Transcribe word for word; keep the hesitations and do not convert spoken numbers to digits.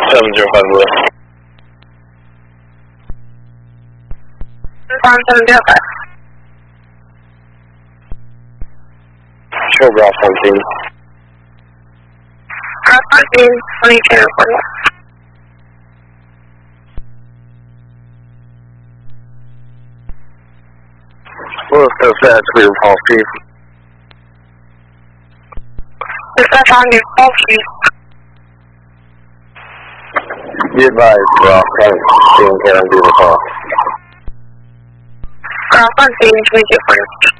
seven zero five Blue. One seven zero five. Show Ground seventeen. Ground seventeen, twenty-two, forty. Well, so fast, we were faulty. Dispatch on your faulty. Be advised, well, thanks. Being here on the call. Ground seventeen, twenty-two, forty.